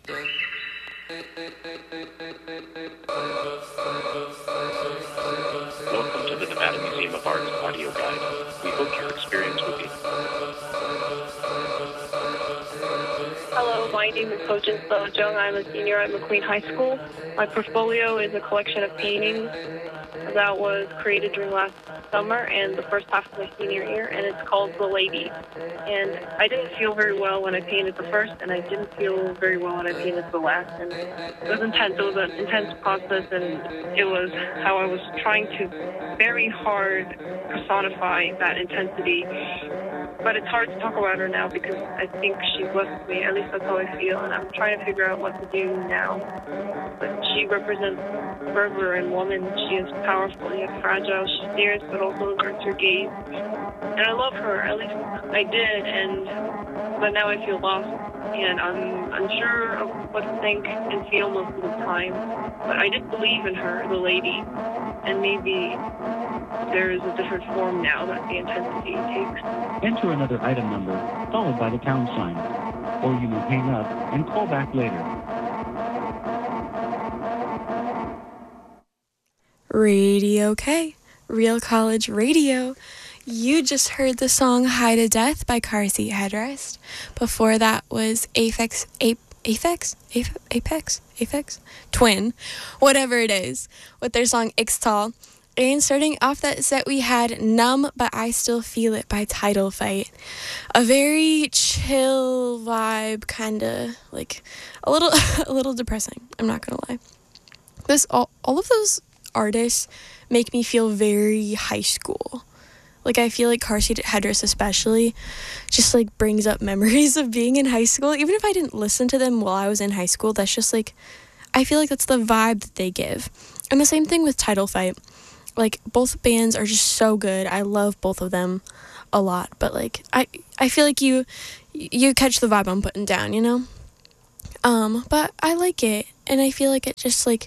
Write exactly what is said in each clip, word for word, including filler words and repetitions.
Welcome to the Nevada Museum of Art's audio guide. We hope your experience will be... Hello, my name is Sojin Seo-jung. I'm a senior at McQueen High School. My portfolio is a collection of paintings that was created during last summer and the first half of my senior year, and it's called The Lady. And I didn't feel very well when I painted the first, and I didn't feel very well when I painted the last. And it was intense. It was an intense process, and it was how I was trying to very hard personify that intensity. But it's hard to talk about her now because I think she's left me. At least that's how I feel, and I'm trying to figure out what to do now. But she represents fervor and woman. She is powerful yet fragile. She stares but also averts her gaze. And I love her. At least I did. And but now I feel lost, and I'm unsure of what to think and feel most of the time. But I did believe in her, the lady, and maybe there is a different form now that the intensity takes. Enter another item number, followed by the pound sign. Or you may hang up and call back later. Radio K, Real College Radio. You just heard the song High to Death by Car Seat Headrest. Before that was Aphex, Ape, Aphex? Ape, Apex? Aphex? Twin, whatever it is, with their song Ixtal. And starting off that set, we had Numb But I Still Feel It by Title Fight. A very chill vibe, kind of like a little a little depressing, I'm not gonna lie. This all, all of those artists make me feel very high school. Like, I feel like Car Seat Headrest especially just, like, brings up memories of being in high school. Even if I didn't listen to them while I was in high school, that's just, like, I feel like that's the vibe that they give. And the same thing with Title Fight. Like, both bands are just so good. I love both of them a lot. But, like, I, I feel like you you catch the vibe I'm putting down, you know? Um, but I like it. And I feel like it just, like...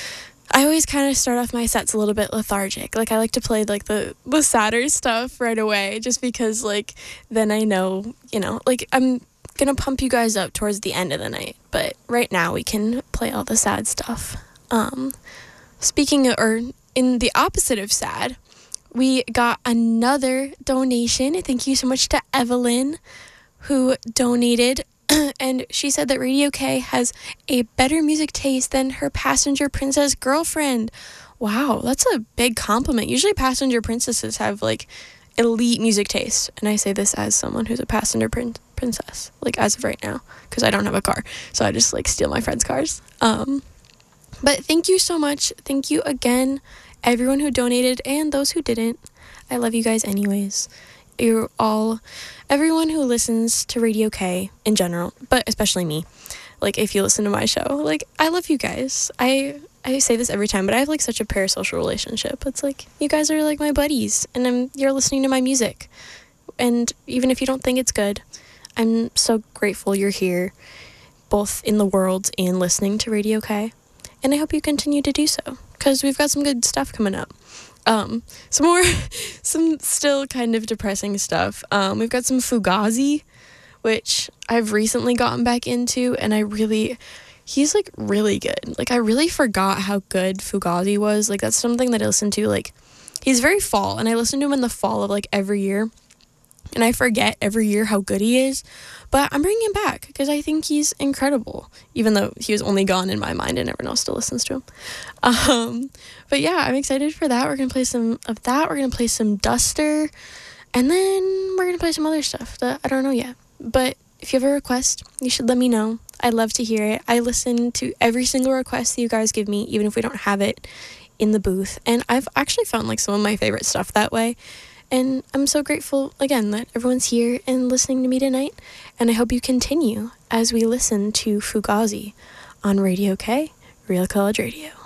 I always kind of start off my sets a little bit lethargic. Like, I like to play, like, the, the sadder stuff right away, just because, like, then I know, you know, like, I'm gonna pump you guys up towards the end of the night, but right now we can play all the sad stuff. Um, speaking of, or in the opposite of sad, we got another donation. Thank you so much to Evelyn, who donated. And she said that Radio K has a better music taste than her passenger princess girlfriend. Wow, that's a big compliment. Usually passenger princesses have, like, elite music taste. And I say this as someone who's a passenger prin- princess, like, as of right now, because I don't have a car. So I just, like, steal my friends' cars. Um, but thank you so much. Thank you again, everyone who donated and those who didn't. I love you guys anyways. You're all, everyone who listens to Radio K in general, but especially me, like, if you listen to my show, like, I love you guys. I I say this every time, but I have, like, such a parasocial relationship. It's like, you guys are, like, my buddies, and I'm you're listening to my music, and even if you don't think it's good, I'm so grateful you're here, both in the world and listening to Radio K, and I hope you continue to do so, because we've got some good stuff coming up. Um, some more, some still kind of depressing stuff. Um, we've got some Fugazi, which I've recently gotten back into, and I really, he's, like, really good. Like, I really forgot how good Fugazi was. Like, that's something that I listen to, like, he's very fall, and I listen to him in the fall of, like, every year, and I forget every year how good he is, but I'm bringing him back, because I think he's incredible, even though he was only gone in my mind and everyone else still listens to him. Um, but yeah, I'm excited for that. We're going to play some of that. We're going to play some Duster, and then we're going to play some other stuff that I don't know yet. But if you have a request, you should let me know. I'd love to hear it. I listen to every single request that you guys give me, even if we don't have it in the booth. And I've actually found, like, some of my favorite stuff that way. And I'm so grateful, again, that everyone's here and listening to me tonight. And I hope you continue as we listen to Fugazi on Radio K, Real College Radio.